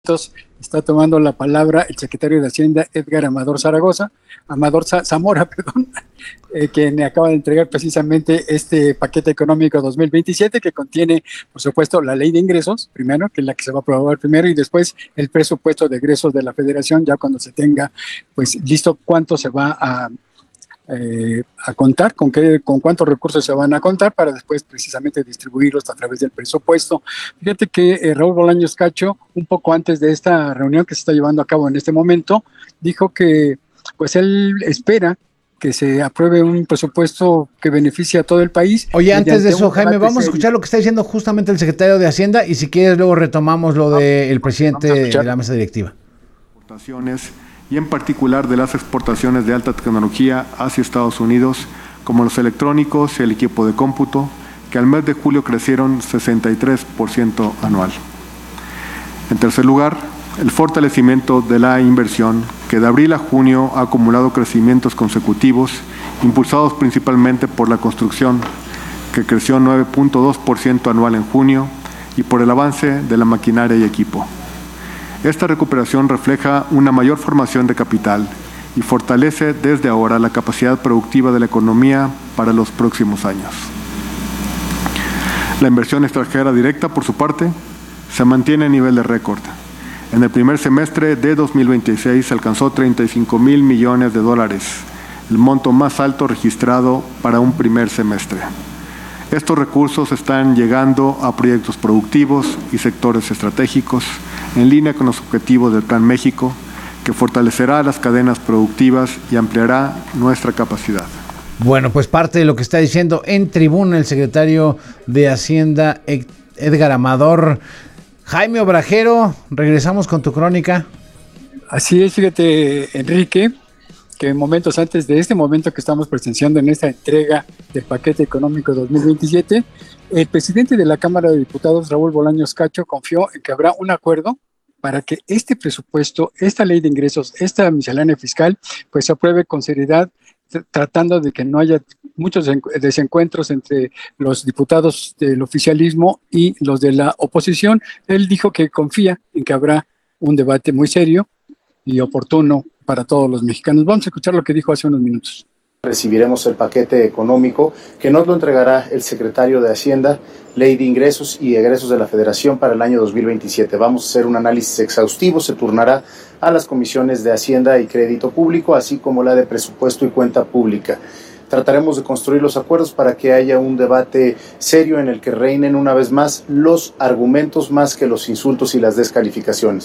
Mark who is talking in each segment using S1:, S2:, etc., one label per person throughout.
S1: está tomando la palabra el secretario de Hacienda, Edgar Zamora, quien acaba de entregar precisamente este paquete económico 2027 que contiene, por supuesto, la ley de ingresos, primero, que es la que se va a aprobar primero, y después el presupuesto de egresos de la Federación, ya cuando se tenga pues listo cuánto se va a contar, con cuántos recursos se van a contar para después precisamente distribuirlos a través del presupuesto. Fíjate que Raúl Bolaños Cacho, un poco antes de esta reunión que se está llevando a cabo en este momento, dijo que pues él espera que se apruebe un presupuesto que beneficie a todo el país.
S2: Oye, antes de eso, Jaime, vamos a escuchar lo que está diciendo justamente el secretario de Hacienda y si quieres luego retomamos lo del presidente de la mesa directiva.
S3: Y en particular de las exportaciones de alta tecnología hacia Estados Unidos, como los electrónicos y el equipo de cómputo, que al mes de julio crecieron 63% anual. En tercer lugar, el fortalecimiento de la inversión, que de abril a junio ha acumulado crecimientos consecutivos, impulsados principalmente por la construcción, que creció 9.2% anual en junio, y por el avance de la maquinaria y equipo. Esta recuperación refleja una mayor formación de capital y fortalece desde ahora la capacidad productiva de la economía para los próximos años. La inversión extranjera directa, por su parte, se mantiene a nivel de récord. En el primer semestre de 2026 alcanzó $35,000 millones, el monto más alto registrado para un primer semestre. Estos recursos están llegando a proyectos productivos y sectores estratégicos, en línea con los objetivos del Plan México, que fortalecerá las cadenas productivas y ampliará nuestra capacidad.
S2: Bueno, pues parte de lo que está diciendo en tribuna el secretario de Hacienda, Edgar Amador. Jaime Obrajero, regresamos con tu crónica.
S1: Así es, fíjate, Enrique, que momentos antes de este momento que estamos presenciando en esta entrega del paquete económico 2027, el presidente de la Cámara de Diputados, Raúl Bolaños Cacho, confió en que habrá un acuerdo para que este presupuesto, esta ley de ingresos, esta miscelánea fiscal, pues se apruebe con seriedad, tratando de que no haya muchos desencuentros entre los diputados del oficialismo y los de la oposición. Él dijo que confía en que habrá un debate muy serio y oportuno para todos los mexicanos. Vamos a escuchar lo que dijo hace unos minutos.
S4: Recibiremos el paquete económico que nos lo entregará el secretario de Hacienda, Ley de Ingresos y Egresos de la Federación para el año 2027. Vamos a hacer un análisis exhaustivo, se turnará a las comisiones de Hacienda y Crédito Público, así como la de Presupuesto y Cuenta Pública. Trataremos de construir los acuerdos para que haya un debate serio en el que reinen una vez más los argumentos más que los insultos y las descalificaciones.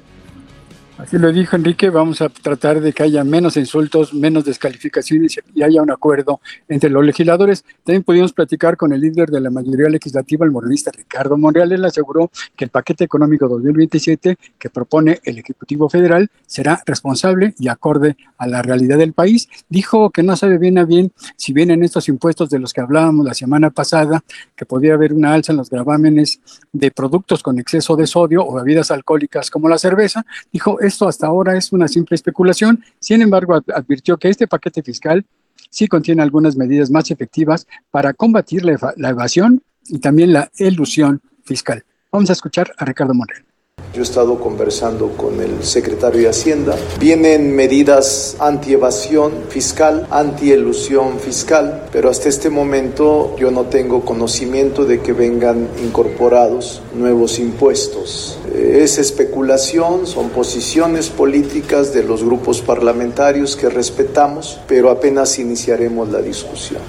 S1: Así lo dijo Enrique, vamos a tratar de que haya menos insultos, menos descalificaciones y haya un acuerdo entre los legisladores. También pudimos platicar con el líder de la mayoría legislativa, el morenista Ricardo Monreal. Él aseguró que el paquete económico 2027 que propone el Ejecutivo Federal será responsable y acorde a la realidad del país. Dijo que no sabe bien a bien si vienen estos impuestos de los que hablábamos la semana pasada, que podría haber una alza en los gravámenes de productos con exceso de sodio o bebidas alcohólicas como la cerveza. Dijo, esto hasta ahora es una simple especulación. Sin embargo, advirtió que este paquete fiscal sí contiene algunas medidas más efectivas para combatir la evasión y también la elusión fiscal. Vamos a escuchar a Ricardo Monreal.
S5: Yo he estado conversando con el secretario de Hacienda. Vienen medidas anti-evasión fiscal, anti-elusión fiscal, pero hasta este momento yo no tengo conocimiento de que vengan incorporados nuevos impuestos. Es especulación, son posiciones políticas de los grupos parlamentarios que respetamos, pero apenas iniciaremos la discusión.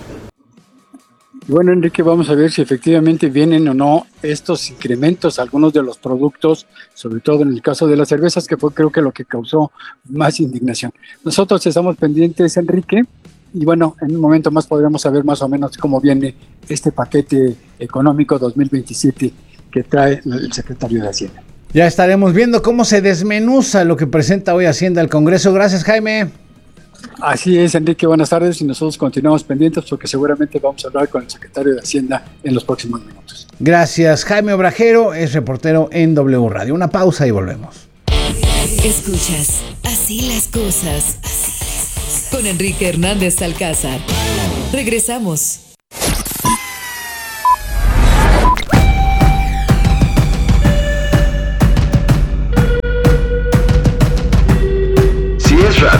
S1: Bueno, Enrique, vamos a ver si efectivamente vienen o no estos incrementos, algunos de los productos, sobre todo en el caso de las cervezas, que fue creo que lo que causó más indignación. Nosotros estamos pendientes, Enrique, y bueno, en un momento más podremos saber más o menos cómo viene este paquete económico 2027 que trae el secretario de Hacienda.
S2: Ya estaremos viendo cómo se desmenuza lo que presenta hoy Hacienda al Congreso. Gracias, Jaime.
S1: Así es, Enrique, buenas tardes y nosotros continuamos pendientes porque seguramente vamos a hablar con el secretario de Hacienda en los próximos minutos.
S2: Gracias, Jaime Obrajero, es reportero en W Radio. Una pausa y volvemos.
S6: Escuchas Así las cosas con Enrique Hernández Alcázar. Regresamos.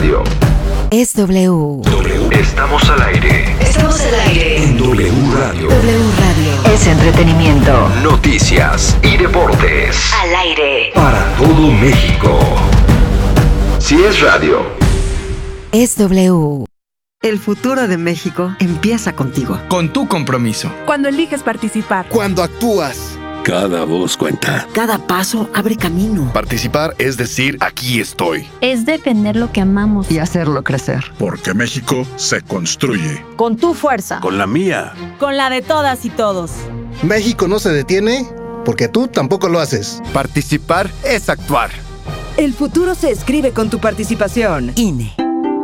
S7: radio.
S6: Es W.
S7: Estamos al aire.
S6: Estamos al aire.
S7: En W Radio.
S6: W Radio. Es entretenimiento.
S7: Noticias y deportes.
S6: Al aire.
S7: Para todo México. Si es radio.
S6: Es W.
S8: El futuro de México empieza contigo.
S9: Con tu compromiso.
S10: Cuando eliges participar.
S11: Cuando actúas.
S12: Cada voz cuenta.
S8: Cada paso abre camino.
S12: Participar es decir, aquí estoy.
S13: Es defender lo que amamos.
S8: Y hacerlo crecer.
S12: Porque México se construye.
S10: Con tu fuerza.
S12: Con la mía.
S10: Con la de todas y todos.
S11: México no se detiene porque tú tampoco lo haces.
S9: Participar es actuar.
S8: El futuro se escribe con tu participación. INE.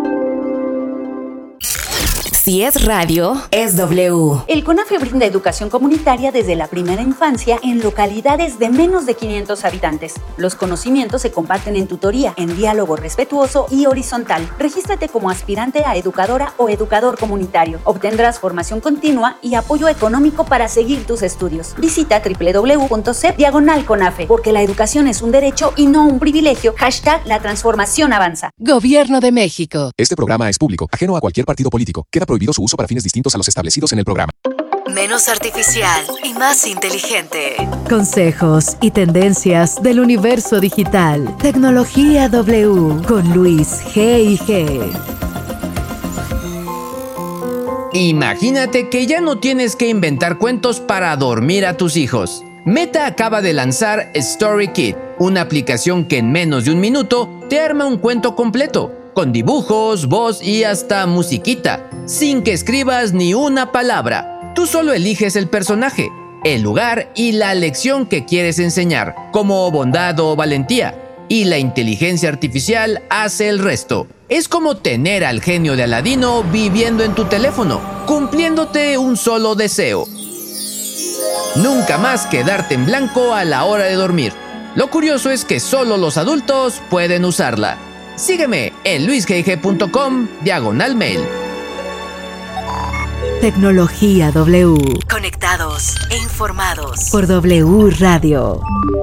S6: Si es radio, es W.
S14: El CONAFE brinda educación comunitaria desde la primera infancia en localidades de menos de 500 habitantes. Los conocimientos se comparten en tutoría, en diálogo respetuoso y horizontal. Regístrate como aspirante a educadora o educador comunitario. Obtendrás formación continua y apoyo económico para seguir tus estudios. Visita www.cep/CONAFE, porque la educación es un derecho y no un privilegio. #La transformación avanza.
S6: Gobierno de México.
S15: Este programa es público, ajeno a cualquier partido político. Queda prohibido su uso para fines distintos a los establecidos en el programa.
S6: Menos artificial y más inteligente.
S16: Consejos y tendencias del universo digital. Tecnología W con Luis G&G.
S17: Imagínate que ya no tienes que inventar cuentos para dormir a tus hijos. Meta acaba de lanzar StoryKit, una aplicación que en menos de un minuto te arma un cuento completo, con dibujos, voz y hasta musiquita, sin que escribas ni una palabra. Tú solo eliges el personaje, el lugar y la lección que quieres enseñar, como bondad o valentía, y la inteligencia artificial hace el resto. Es como tener al genio de Aladino viviendo en tu teléfono, cumpliéndote un solo deseo. Nunca más quedarte en blanco a la hora de dormir. Lo curioso es que solo los adultos pueden usarla. Sígueme en luisgg.com/mail.
S16: Tecnología W.
S6: Conectados e informados
S16: por W Radio.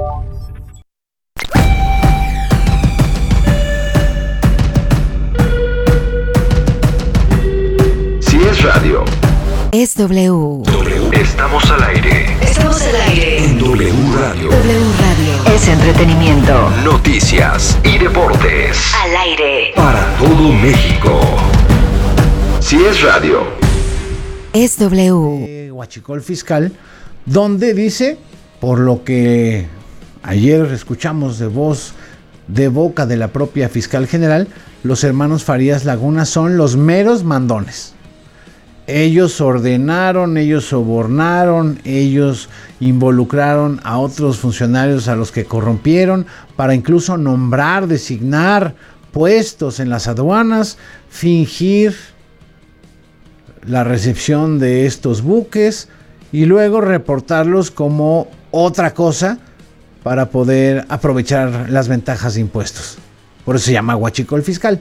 S7: Si es radio.
S6: Es W.
S7: Estamos al aire.
S6: Estamos al aire.
S7: En W Radio.
S6: W Radio. Es entretenimiento.
S7: Noticias y deportes.
S6: Al aire.
S7: Para todo México. Si es radio.
S6: Es W.
S2: Huachicol Fiscal, donde dice, por lo que ayer escuchamos de boca de la propia fiscal general, los hermanos Farías Laguna son los meros mandones. Ellos ordenaron, ellos sobornaron, ellos involucraron a otros funcionarios a los que corrompieron para incluso nombrar, designar puestos en las aduanas, fingir la recepción de estos buques y luego reportarlos como otra cosa para poder aprovechar las ventajas de impuestos. Por eso se llama huachicol fiscal.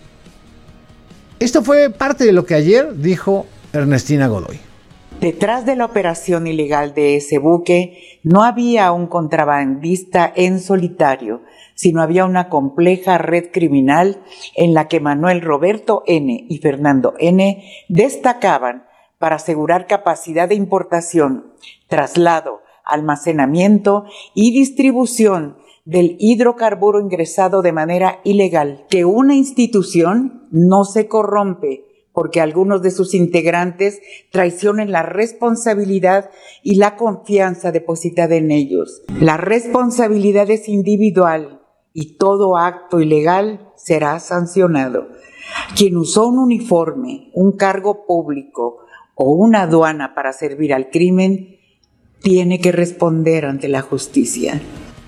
S2: Esto fue parte de lo que ayer dijo Ernestina Godoy.
S18: Detrás de la operación ilegal de ese buque no había un contrabandista en solitario, sino había una compleja red criminal en la que Manuel Roberto N. y Fernando N. destacaban para asegurar capacidad de importación, traslado, almacenamiento y distribución del hidrocarburo ingresado de manera ilegal. Que una institución no se corrompe porque algunos de sus integrantes traicionen la responsabilidad y la confianza depositada en ellos. La responsabilidad es individual y todo acto ilegal será sancionado. Quien usó un uniforme, un cargo público o una aduana para servir al crimen tiene que responder ante la justicia.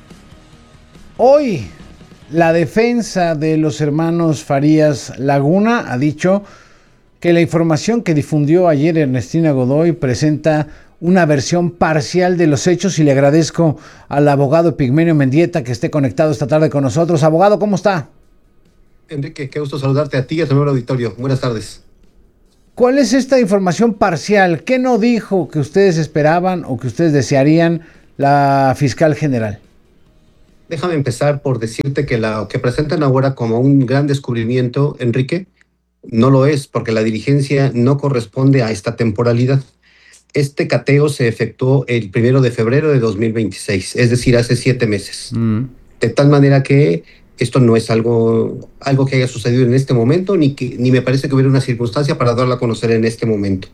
S2: Hoy, la defensa de los hermanos Farías Laguna ha dicho que la información que difundió ayer Ernestina Godoy presenta una versión parcial de los hechos y le agradezco al abogado Epigmenio Mendieta que esté conectado esta tarde con nosotros. Abogado, ¿cómo está?
S19: Enrique, qué gusto saludarte a ti y a tu nuevo auditorio. Buenas tardes.
S2: ¿Cuál es esta información parcial? ¿Qué no dijo que ustedes esperaban o que ustedes desearían la fiscal general?
S19: déjame empezar por decirte que lo que presentan ahora como un gran descubrimiento, Enrique, no lo es, porque la diligencia no corresponde a esta temporalidad. Este cateo se efectuó el 1 de febrero de 2026, es decir, hace 7 meses. De tal manera que esto no es algo que haya sucedido en este momento, ni me parece que hubiera una circunstancia para darlo a conocer en este momento.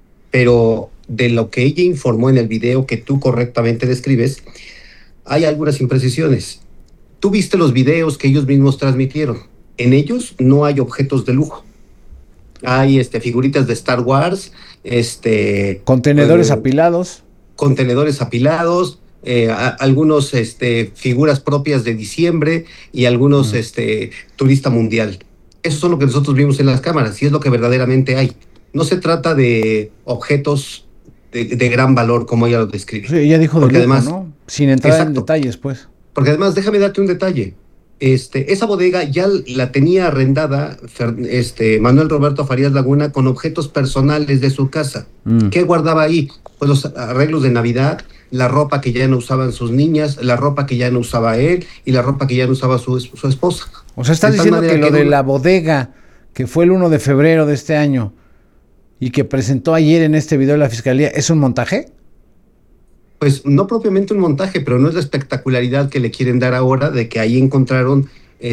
S19: Pero de lo que ella informó en el video que tú correctamente describes, hay algunas imprecisiones. Tú viste los videos que ellos mismos transmitieron. En ellos no hay objetos de lujo. Hay figuritas de Star Wars,
S2: contenedores apilados.
S19: Contenedores apilados, algunos figuras propias de diciembre y algunos turista mundial. Eso es lo que nosotros vimos en las cámaras y es lo que verdaderamente hay. No se trata de objetos de gran valor como ella lo describe.
S2: Sí, ella dijo de lujo,
S19: además,
S2: ¿no? Sin entrar en detalles, pues.
S19: Porque además, déjame darte un detalle. Esa bodega ya la tenía arrendada Manuel Roberto Farías Laguna con objetos personales de su casa. ¿Qué guardaba ahí? Pues los arreglos de Navidad, la ropa que ya no usaban sus niñas, la ropa que ya no usaba él y la ropa que ya no usaba su esposa.
S2: O sea, estás diciendo que lo de la bodega, que fue el 1 de febrero de este año y que presentó ayer en este video la Fiscalía, ¿es un montaje?
S19: Pues no propiamente un montaje, pero no es la espectacularidad que le quieren dar ahora de que ahí encontraron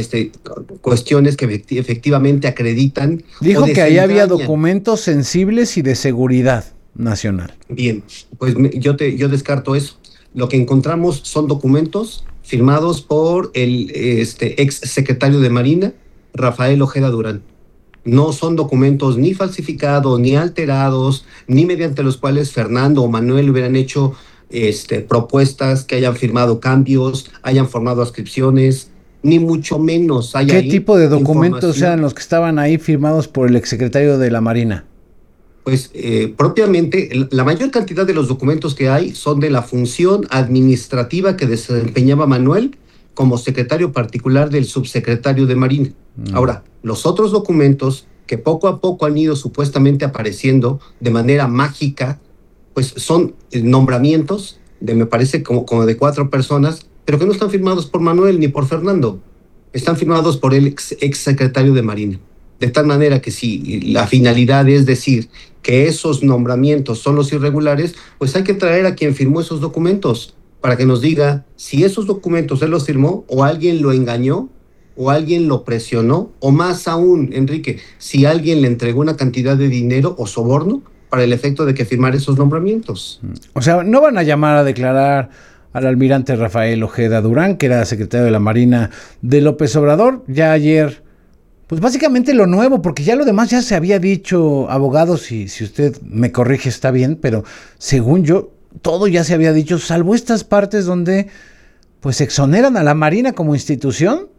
S19: cuestiones que efectivamente acreditan.
S2: Dijo que ahí había documentos sensibles y de seguridad nacional.
S19: Bien, pues yo descarto eso. Lo que encontramos son documentos firmados por el ex secretario de Marina, Rafael Ojeda Durán. No son documentos ni falsificados, ni alterados, ni mediante los cuales Fernando o Manuel hubieran hecho propuestas, que hayan firmado cambios, hayan formado ascripciones, ni mucho menos hay
S2: ¿Qué tipo de documentos eran los que estaban ahí firmados por el exsecretario de la Marina?
S19: Pues propiamente, la mayor cantidad de los documentos que hay son de la función administrativa que desempeñaba Manuel como secretario particular del subsecretario de Marina. Ahora, los otros documentos que poco a poco han ido supuestamente apareciendo de manera mágica, pues son nombramientos me parece como de 4 personas, pero que no están firmados por Manuel ni por Fernando. Están firmados por el ex secretario de Marina. De tal manera que si la finalidad es decir que esos nombramientos son los irregulares, pues hay que traer a quien firmó esos documentos para que nos diga si esos documentos él los firmó o alguien lo engañó o alguien lo presionó, o más aún, Enrique, si alguien le entregó una cantidad de dinero o soborno para el efecto de que firmara esos nombramientos.
S2: O sea, no van a llamar a declarar al almirante Rafael Ojeda Durán, que era secretario de la Marina de López Obrador. Ya ayer, pues básicamente lo nuevo, porque ya lo demás ya se había dicho, abogado, si usted me corrige está bien, pero según yo, todo ya se había dicho, salvo estas partes donde pues exoneran a la Marina como institución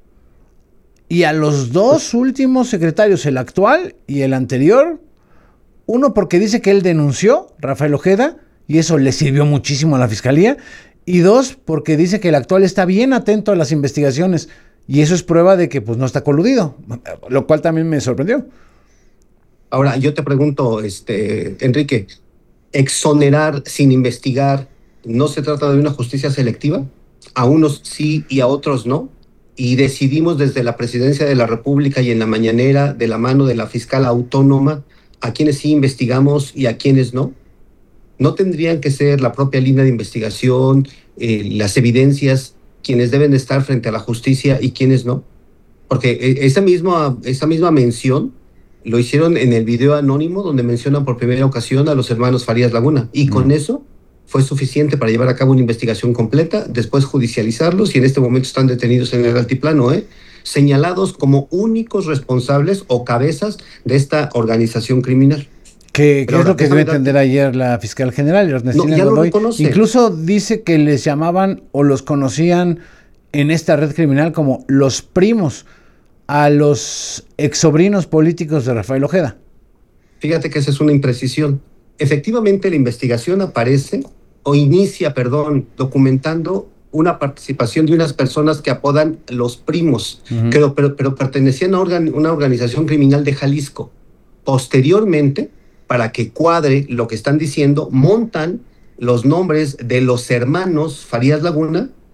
S2: y a los 2 últimos secretarios, el actual y el anterior. Uno porque dice que él denunció, Rafael Ojeda, y eso le sirvió muchísimo a la Fiscalía. Y 2, porque dice que el actual está bien atento a las investigaciones. Y eso es prueba de que pues no está coludido, lo cual también me sorprendió.
S19: Ahora, yo te pregunto, Enrique, ¿exonerar sin investigar no se trata de una justicia selectiva? A unos sí y a otros no. Y decidimos desde la Presidencia de la República y en la mañanera, de la mano de la fiscal autónoma, a quienes sí investigamos y a quienes no. ¿No tendrían que ser la propia línea de investigación, las evidencias, quienes deben estar frente a la justicia y quienes no? Porque esa misma mención lo hicieron en el video anónimo donde mencionan por primera ocasión a los hermanos Farías Laguna. Y con eso fue suficiente para llevar a cabo una investigación completa, después judicializarlos y en este momento están detenidos en el altiplano, señalados como únicos responsables o cabezas de esta organización criminal.
S2: ¿Qué es lo que debe entender ayer la fiscal general, Ernestina Godoy? Incluso dice que les llamaban o los conocían en esta red criminal como los primos a los exsobrinos políticos de Rafael Ojeda.
S19: Fíjate que esa es una imprecisión. Efectivamente, la investigación inicia, documentando una participación de unas personas que apodan los primos, pero pertenecían a una organización criminal de Jalisco. Posteriormente, para que cuadre lo que están diciendo, montan los nombres de los hermanos Farías Laguna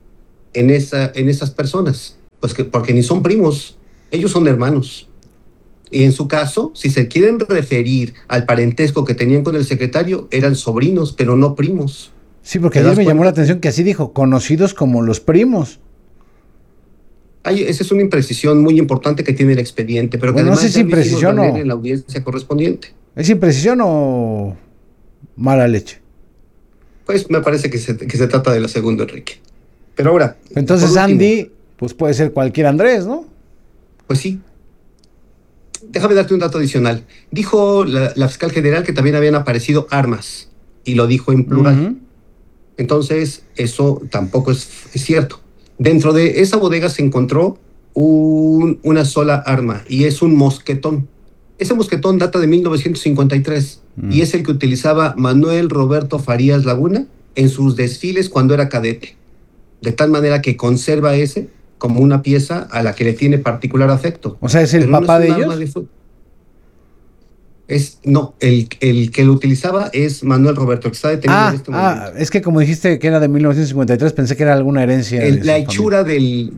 S19: en esas personas? Pues porque ni son primos, ellos son hermanos. Y en su caso, si se quieren referir al parentesco que tenían con el secretario, eran sobrinos, pero no primos.
S2: Sí, porque ayer me llamó la atención que así dijo, conocidos como los primos.
S19: Esa es una imprecisión muy importante que tiene el expediente, pero que
S2: bueno,
S19: además
S2: no sé si imprecisión o
S19: en la audiencia correspondiente.
S2: ¿Es imprecisión o mala leche?
S19: Pues me parece que se trata de la segunda, Enrique. Pero ahora...
S2: Entonces Andy, pues puede ser cualquier Andrés, ¿no?
S19: Pues sí. Déjame darte un dato adicional. Dijo la fiscal general que también habían aparecido armas, y lo dijo en plural. Entonces, eso tampoco es cierto. Dentro de esa bodega se encontró una sola arma, y es un mosquetón. Ese mosquetón data de 1953, y es el que utilizaba Manuel Roberto Farías Laguna en sus desfiles cuando era cadete. De tal manera que conserva ese como una pieza a la que le tiene particular afecto.
S2: O sea, ¿es el papá de ellos?
S19: El que lo utilizaba es Manuel Roberto, que está detenido en este momento.
S2: Es que como dijiste que era de 1953, pensé que era alguna herencia.
S19: La hechura del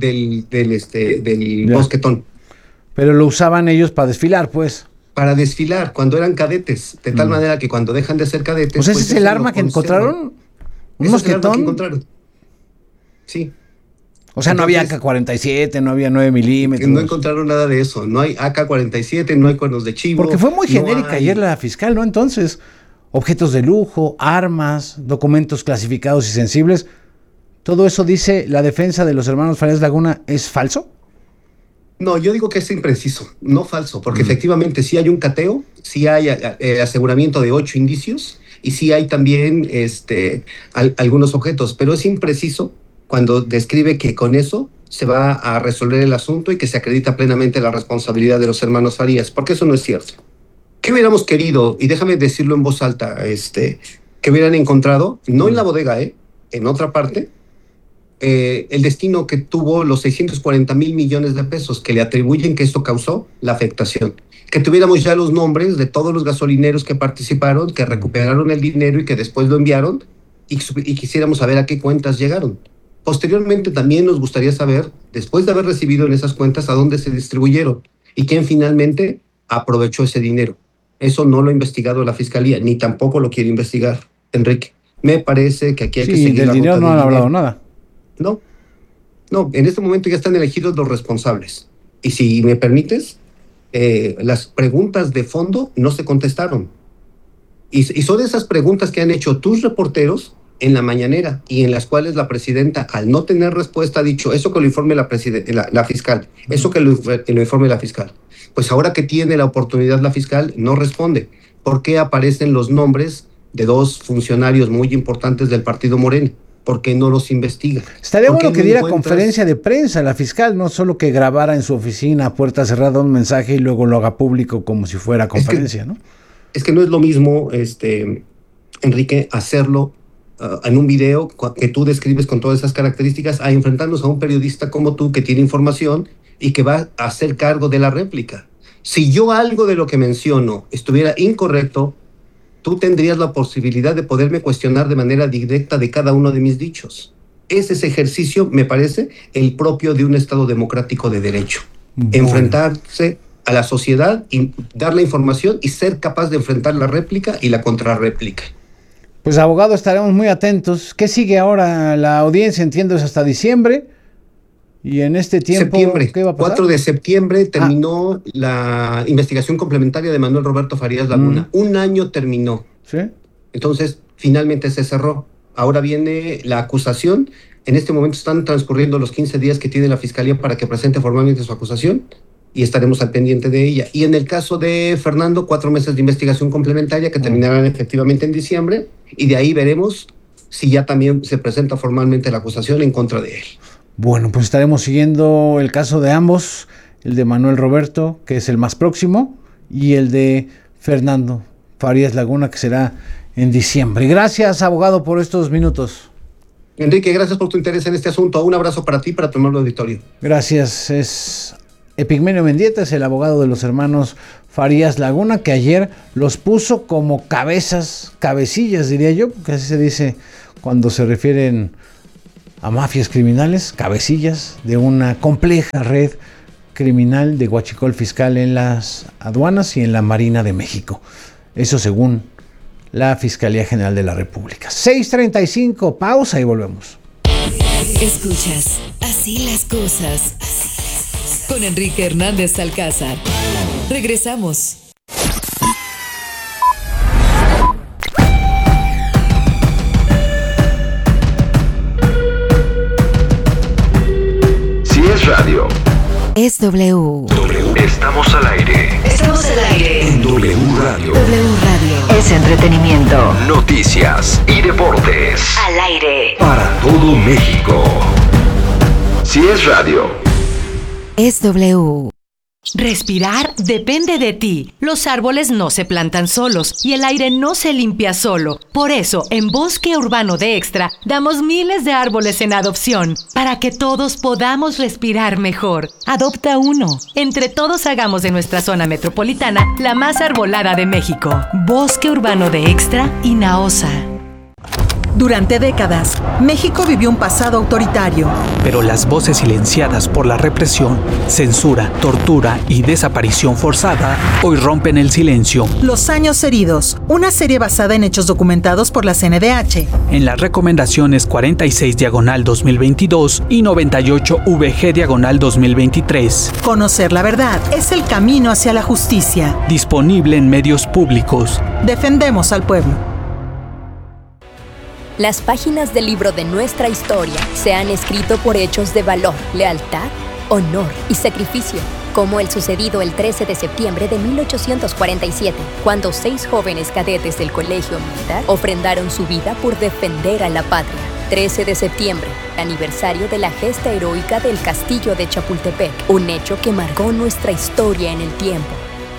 S19: mosquetón.
S2: Pero lo usaban ellos para desfilar, pues.
S19: Para desfilar, cuando eran cadetes, de tal manera que cuando dejan de ser cadetes...
S2: Pues ese es el arma que encontraron, un mosquetón.
S19: Sí.
S2: O sea, entonces, no había AK-47, no había 9 milímetros.
S19: No encontraron nada de eso. No hay AK-47, no hay cuernos de chivo.
S2: Porque fue muy genérica ayer la fiscal, ¿no? Entonces, objetos de lujo, armas, documentos clasificados y sensibles. ¿Todo eso dice la defensa de los hermanos Farías Laguna es falso?
S19: No, yo digo que es impreciso, no falso. Porque efectivamente sí hay un cateo, sí hay aseguramiento de 8 indicios y sí hay también algunos objetos. Pero es impreciso cuando describe que con eso se va a resolver el asunto y que se acredita plenamente la responsabilidad de los hermanos Farías, porque eso no es cierto. ¿Qué hubiéramos querido? Y déjame decirlo en voz alta, que hubieran encontrado, no en la bodega, en otra parte, el destino que tuvo los 640,000 millones de pesos que le atribuyen que esto causó la afectación. Que tuviéramos ya los nombres de todos los gasolineros que participaron, que recuperaron el dinero y que después lo enviaron, y quisiéramos saber a qué cuentas llegaron. Posteriormente también nos gustaría saber, después de haber recibido en esas cuentas, a dónde se distribuyeron y quién finalmente aprovechó ese dinero. Eso no lo ha investigado la Fiscalía, ni tampoco lo quiere investigar, Enrique. Me parece que aquí hay que seguir
S2: del dinero no han hablado nada.
S19: No, en este momento ya están elegidos los responsables. Y si me permites, las preguntas de fondo no se contestaron. Y son esas preguntas que han hecho tus reporteros en la mañanera y en las cuales la presidenta, al no tener respuesta, ha dicho eso que lo informe la fiscal, eso que lo informe la fiscal. Pues ahora que tiene la oportunidad la fiscal, no responde. ¿Por qué aparecen los nombres de 2 funcionarios muy importantes del partido Morena? ¿Por qué no los investiga?
S2: Estaría bueno que diera conferencia de prensa la fiscal, no solo que grabara en su oficina a puerta cerrada un mensaje y luego lo haga público como si fuera conferencia, ¿no?
S19: Es que no es lo mismo, Enrique, hacerlo en un video que tú describes con todas esas características, a enfrentarnos a un periodista como tú que tiene información y que va a hacer cargo de la réplica. Si yo algo de lo que menciono estuviera incorrecto, tú tendrías la posibilidad de poderme cuestionar de manera directa de cada uno de mis dichos. Ese ejercicio, me parece, el propio de un Estado democrático de derecho. Enfrentarse a la sociedad y dar la información y ser capaz de enfrentar la réplica y la contrarréplica.
S2: Pues abogado, estaremos muy atentos. ¿Qué sigue ahora? La audiencia, entiendo, es hasta diciembre. Y en este tiempo, ¿qué va a pasar?
S19: 4 de septiembre terminó la investigación complementaria de Manuel Roberto Farías Laguna. Un año terminó.
S2: ¿Sí?
S19: Entonces, finalmente se cerró. Ahora viene la acusación. En este momento están transcurriendo los 15 días que tiene la Fiscalía para que presente formalmente su acusación y estaremos al pendiente de ella. Y en el caso de Fernando, 4 meses de investigación complementaria que terminarán efectivamente en diciembre, y de ahí veremos si ya también se presenta formalmente la acusación en contra de él.
S2: Bueno, pues estaremos siguiendo el caso de ambos, el de Manuel Roberto, que es el más próximo, y el de Fernando Farías Laguna, que será en diciembre. Gracias, abogado, por estos minutos.
S19: Enrique, gracias por tu interés en este asunto. Un abrazo para ti, para tu amable auditorio.
S2: Gracias. Es Epigmenio Mendieta, es el abogado de los hermanos Farías Laguna, que ayer los puso como cabecillas, diría yo, porque así se dice cuando se refieren a mafias criminales, cabecillas de una compleja red criminal de huachicol fiscal en las aduanas y en la Marina de México. Eso según la Fiscalía General de la República. 6:35, pausa y volvemos.
S16: Escuchas Así las cosas con Enrique Hernández Alcázar. Regresamos.
S7: Si es radio,
S16: es W.
S7: Estamos al aire.
S16: Estamos al aire.
S7: En W Radio.
S16: W Radio. Es entretenimiento.
S7: Noticias y deportes.
S16: Al aire.
S7: Para todo México. Si es radio,
S16: es W.
S20: Respirar depende de ti. Los árboles no se plantan solos y el aire no se limpia solo. Por eso, en Bosque Urbano de Extra, damos miles de árboles en adopción para que todos podamos respirar mejor. Adopta uno. Entre todos hagamos de nuestra zona metropolitana la más arbolada de México. Bosque Urbano de Extra y Naosa.
S10: Durante décadas, México vivió un pasado autoritario.
S21: Pero las voces silenciadas por la represión, censura, tortura y desaparición forzada hoy rompen el silencio.
S10: Los años heridos, una serie basada en hechos documentados por la CNDH.
S21: En las recomendaciones 46/2022 y 98VG/2023.
S10: Conocer la verdad es el camino hacia la justicia.
S21: Disponible en medios públicos.
S10: Defendemos al pueblo.
S22: Las páginas del libro de nuestra historia se han escrito por hechos de valor, lealtad, honor y sacrificio, como el sucedido el 13 de septiembre de 1847, cuando 6 jóvenes cadetes del Colegio Militar ofrendaron su vida por defender a la patria. 13 de septiembre, aniversario de la gesta heroica del Castillo de Chapultepec, un hecho que marcó nuestra historia en el tiempo.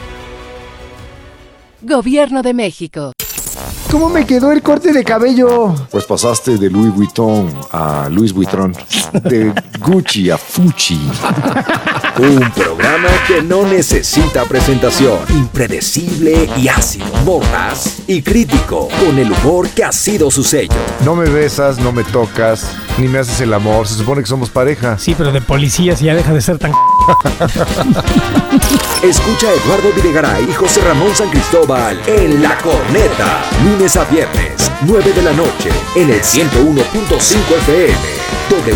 S16: Gobierno de México.
S23: ¿Cómo me quedó el corte de cabello?
S24: Pues pasaste de Louis Vuitton a Louis Vuitton, de Gucci a Fucci.
S7: Un programa que no necesita presentación. Impredecible y ácido. Mordaz y crítico. Con el humor que ha sido su sello.
S24: No me besas, no me tocas, ni me haces el amor. Se supone que somos pareja.
S25: Sí, pero de policías ya deja de ser tan...
S7: Escucha a Eduardo Videgaray y José Ramón San Cristóbal en La Corneta. Lunes a viernes, 9 de la noche, en el 101.5 FM.